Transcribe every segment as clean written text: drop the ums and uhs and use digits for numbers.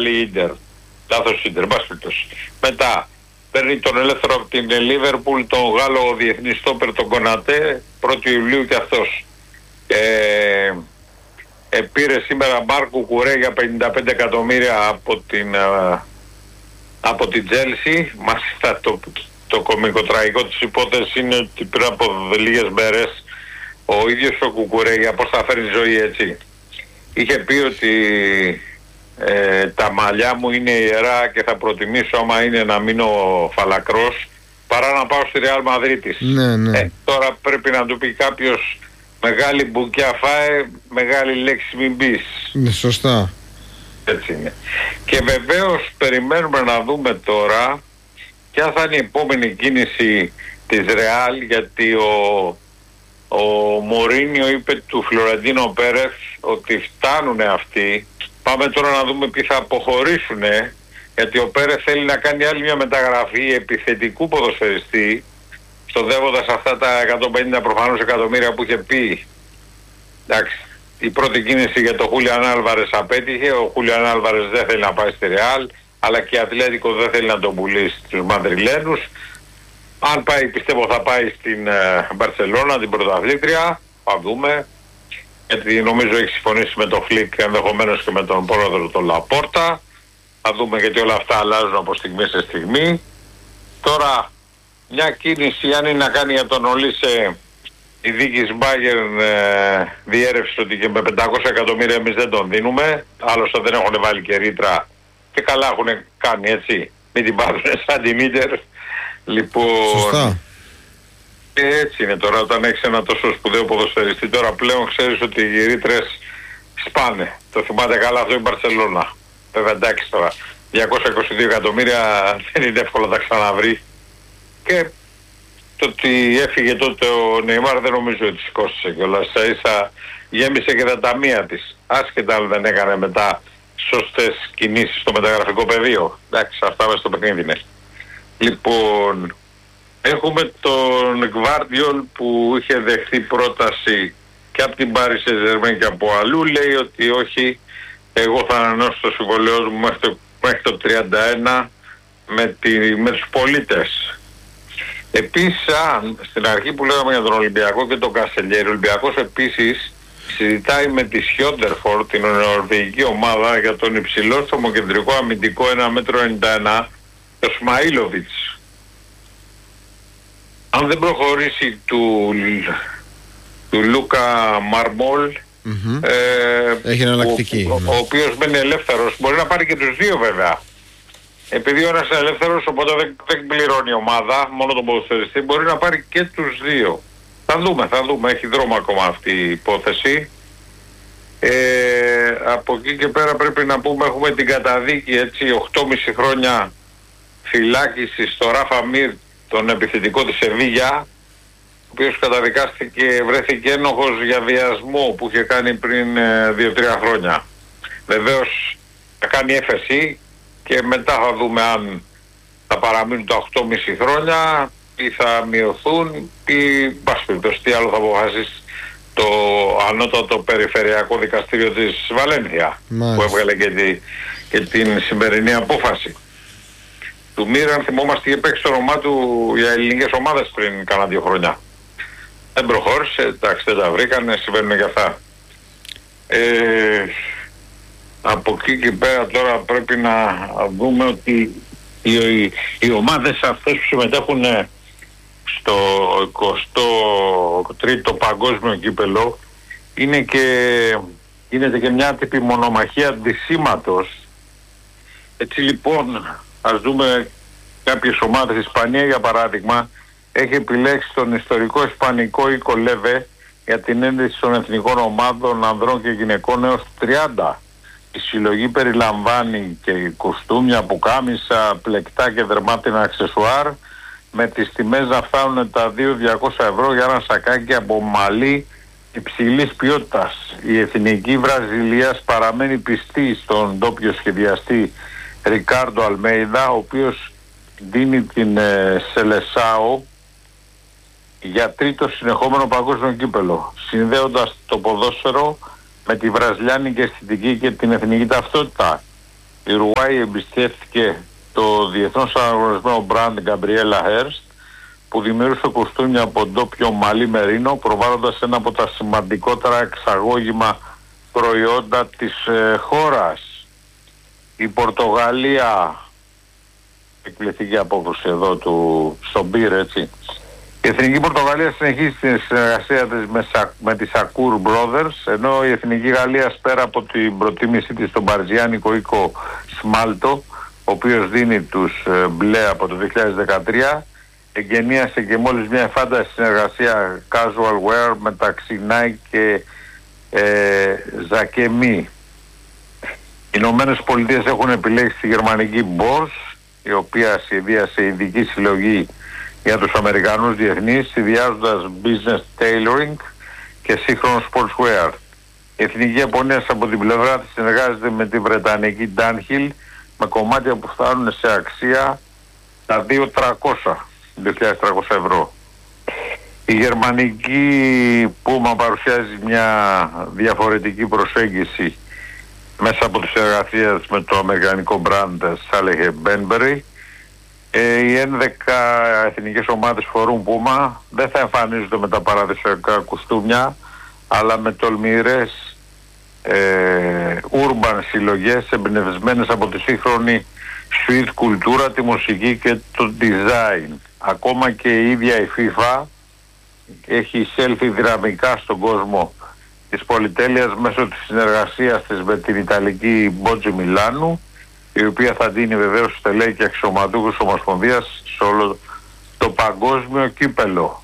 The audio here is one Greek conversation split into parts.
άλλη Ίντερ. Λάθος Ίντερ, μπάσπιτος. Μετά παίρνει τον ελεύθερο από την Λίβερπουλ, τον Γάλλο διεθνή στόπερ, τον Κονατέ, 1η Ιουλίου και αυτός. Πήρε σήμερα Μάρκου Κουρέ για 55 εκατομμύρια από την Τζέλσι. Μάλιστα το κωμικοτραγικό της υπόθεση είναι ότι πριν από λίγες μέρες ο ίδιος ο Κουκουρέ, για πώς θα φέρνει ζωή έτσι, είχε πει ότι τα μαλλιά μου είναι ιερά και θα προτιμήσω άμα είναι να μείνω φαλακρός παρά να πάω στη Ρεάλ Μαδρίτης. Ναι. Τώρα πρέπει να του πει κάποιος μεγάλη μπουκιά φάε, μεγάλη λέξη μην πεις. Ναι, σωστά. Έτσι είναι. Και βεβαίως περιμένουμε να δούμε τώρα ποια θα είναι η επόμενη κίνηση της Ρεάλ, γιατί ο Μωρίνιο είπε του Φλωρεντίνο Πέρεθ ότι φτάνουνε αυτοί. Πάμε τώρα να δούμε ποιοι θα αποχωρήσουν, γιατί ο Πέρεθ θέλει να κάνει άλλη μια μεταγραφή επιθετικού ποδοσφαιριστή, στοδεύοντας αυτά τα 150 προφανώς εκατομμύρια που είχε πει. Εντάξει, η πρώτη κίνηση για τον Χούλιαν Άλβαρες απέτυχε, ο Χούλιαν Άλβαρες δεν θέλει να πάει στη Ρεάλ, αλλά και η Ατλέτικο δεν θέλει να τον πουλήσει στους Μαδριλένους. Αν πάει, πιστεύω θα πάει στην Μπαρσελόνα, την πρωταθλήτρια, θα δούμε. Γιατί νομίζω έχει συμφωνήσει με τον Φλικ, ενδεχομένως και με τον πρόεδρο τον Λαπόρτα. Θα δούμε, γιατί όλα αυτά αλλάζουν από στιγμή σε στιγμή. Τώρα μια κίνηση, αν είναι να κάνει για τον Ολίσε, η δίκης Μπάγερν διέρευσε ότι και με 500 εκατομμύρια εμείς δεν τον δίνουμε. Άλλωστε δεν έχουν βάλει και ρήτρα και καλά έχουν κάνει, έτσι. Μην την πάρουν σαν την Ίντερ. Λοιπόν, σωστά. Έτσι είναι τώρα, όταν έχεις ένα τόσο σπουδαίο ποδοσφαιριστή, τώρα πλέον ξέρεις ότι οι ρήτρες σπάνε. Το θυμάται καλά αυτό η Μπαρσελόνα. Βέβαια εντάξει τώρα, 222 εκατομμύρια δεν είναι εύκολο να τα ξαναβρει. Και το ότι έφυγε τότε ο Νεϊμάρ δεν νομίζω ότι σηκώστησε κιόλας. Ίσα γέμισε και τα ταμεία της. Άσχετα αν δεν έκανε μετά σωστές κινήσεις στο μεταγραφικό πεδίο. Εντάξει, αυτά μέσα στο παιχνίδι είναι. Λοιπόν, έχουμε τον Γκβάρντιολ που είχε δεχθεί πρόταση και από την Πάρι Σεν Ζερμέν και από αλλού. Λέει ότι όχι, εγώ θα ανανεώσω το συμβολαιό μου μέχρι το 31 με τους πολίτες. Επίσης, στην αρχή που λέγαμε για τον Ολυμπιακό και τον Κασελιέρη, ο Ολυμπιακός επίσης συζητάει με τη Σιόντερφορ, την νορβηγική ομάδα, για τον υψηλό στομοκεντρικό αμυντικό 1,91 m, το Σμαΐλοβιτς. Αν δεν προχωρήσει του Λούκα Μαρμόλ, έχει εναλλακτική, ο οποίος μένει ελεύθερος, μπορεί να πάρει και τους δύο βέβαια. Επειδή ο ένας είναι ελεύθερος, οπότε δεν πληρώνει η ομάδα, μόνο τον ποδοσφαιριστή, μπορεί να πάρει και τους δύο. Θα δούμε, έχει δρόμο ακόμα αυτή η υπόθεση. Από εκεί και πέρα πρέπει να πούμε, έχουμε την καταδίκη, έτσι, 8,5 χρόνια φυλάκιση στο Ράφα Μίρ, τον επιθετικό της Σεβίγια, ο οποίος καταδικάστηκε, βρέθηκε ένοχος για βιασμό που είχε κάνει πριν 2-3 χρόνια. Βεβαίως θα κάνει έφεση και μετά θα δούμε αν θα παραμείνουν τα 8,5 χρόνια ή θα μειωθούν ή μπασπιπτος τι άλλο θα αποφασίσει το ανώτατο περιφερειακό δικαστήριο της Βαλένθια, που έβγαλε και την σημερινή απόφαση. Του Μίραν, θυμόμαστε, είχε παίξει το όνομά του για ελληνικές ομάδες πριν κάνα 2 χρόνια. Δεν προχώρησε, εντάξει, δεν τα βρήκανε, συμβαίνουν και αυτά. Από εκεί και πέρα τώρα πρέπει να δούμε ότι οι ομάδες αυτές που συμμετέχουν στο 23ο παγκόσμιο κύπελο γίνεται και μια άτυπη μονομαχία αντισήματος. Έτσι λοιπόν, ας δούμε κάποιες ομάδες. Η Ισπανία για παράδειγμα έχει επιλέξει τον ιστορικό ισπανικό οίκο Λέβε για την ένδυση των εθνικών ομάδων ανδρών και γυναικών έως 30. Η συλλογή περιλαμβάνει και κοστούμια, πουκάμισα, πλεκτά και δερμάτινα αξεσουάρ, με τις τιμές να φτάνουν τα 2.200 ευρώ για ένα σακάκι από μαλλί υψηλής ποιότητας. Η Εθνική Βραζιλίας παραμένει πιστή στον ντόπιο σχεδιαστή Ρικάρντο Αλμέιδα, ο οποίος δίνει την Σελεσάο για 3ο συνεχόμενο παγκόσμιο κύπελο, συνδέοντας το ποδόσφαιρο με τη βραζιλιάνικη αισθητική και την εθνική ταυτότητα. η Ουρουάη εμπιστεύτηκε το διεθνώς αναγνωρισμένο μπραντ Gabriela Hearst, που δημιούργησε κοστούμια από ντόπιο μαλλί μερίνο, προβάλλοντας ένα από τα σημαντικότερα εξαγώγημα προϊόντα της χώρας. Η Πορτογαλία, εκπληκτική απόκριση εδώ στον μπύρ, έτσι. Η Εθνική Πορτογαλία συνεχίζει την συνεργασία της με τις Akur Brothers, ενώ η Εθνική Γαλλία, πέρα από την προτίμησή της στον παριζιάνικο οίκο Σμάλτο, ο οποίος δίνει τους μπλε από το 2013, εγκαινίασε και μόλις μια εφάνταση συνεργασία casual wear μεταξύ Nike και Zakemi. Οι Ηνωμένες Πολιτείες έχουν επιλέξει τη γερμανική Bosch, η οποία σχεδίασε ειδική συλλογή για τους Αμερικανούς διεθνείς, συνδυάζοντας business tailoring και σύγχρονο sportswear. Η Εθνική Ιαπωνία από την πλευρά της συνεργάζεται με τη Βρετανική Dunhill με κομμάτια που φτάνουν σε αξία τα 2.300 ευρώ. Η γερμανική Puma παρουσιάζει μια διαφορετική προσέγγιση μέσα από τις εργασίες με το αμερικανικό brand Salehe Benbury. Οι 11 εθνικές ομάδες φορούν Puma, δεν θα εμφανίζονται με τα παραδοσιακά κουστούμια, αλλά με τολμηρές urban συλλογές εμπνευσμένες από τη σύγχρονη street κουλτούρα, τη μουσική και το design. Ακόμα και η ίδια η FIFA έχει εισέλθει δυναμικά στον κόσμο της πολυτέλειας μέσω της συνεργασίας της με την Ιταλική Μπότζι Μιλάνου, η οποία θα δίνει βεβαίως στελέχη και αξιωματούχους ομοσπονδίας σε όλο το παγκόσμιο κύπελο.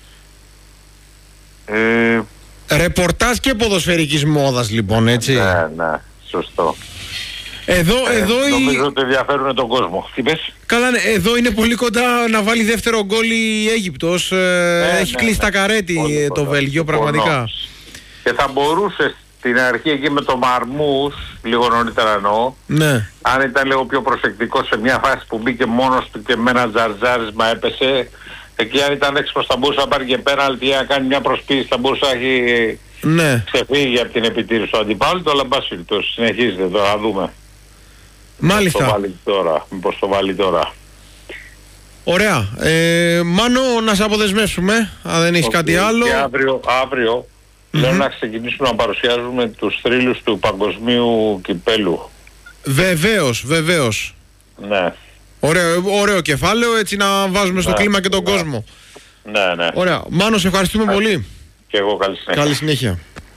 Ρεπορτάζ και ποδοσφαιρικής μόδας λοιπόν, έτσι. Ναι, σωστό. Εδώ νομίζω ότι ενδιαφέρουν τον κόσμο. Τι πες? Καλά, εδώ είναι πολύ κοντά να βάλει δεύτερο γκόλ η Αίγυπτος. Έχει κλείσει τα καρέτη το Βέλγιο, πραγματικά. Και θα μπορούσε στην αρχή εκεί με το Μαρμούς, λίγο νωρίτερα εννοώ, αν ήταν λίγο πιο προσεκτικό σε μια φάση που μπήκε μόνος του και με ένα τζαρτζάρισμα έπεσε, εκεί αν ήταν έξυπνος θα μπορούσε να πάρει και πέναλτι, να κάνει μια προσποίηση, θα μπορούσε να έχει ξεφύγει από την επιτήρηση του αντιπάλου, αλλά μπας το συνεχίζεται τώρα, να δούμε. Μάλιστα. Μήπως το βάλει τώρα. Ωραία. Μάνο, να σε αποδεσμεύσουμε, αν δεν έχεις κάτι άλλο. Και αύριο λέω να ξεκινήσουμε να παρουσιάζουμε τους θρύλους του παγκοσμίου κυπέλου. Βεβαίως. Ναι. Ωραίο κεφάλαιο, έτσι να βάζουμε στο κλίμα και τον κόσμο. Ναι. Ωραία. Μάνο, σε ευχαριστούμε πολύ. Και εγώ καλή συνέχεια. Καλή συνέχεια.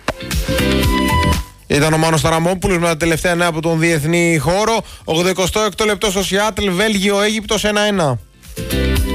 Ήταν ο Μάνος Ταραμόπουλος με τα τελευταία νέα από τον διεθνή χώρο. 86ο λεπτό στο Σιάτλ, Βέλγιο, Αίγυπτος 1-1.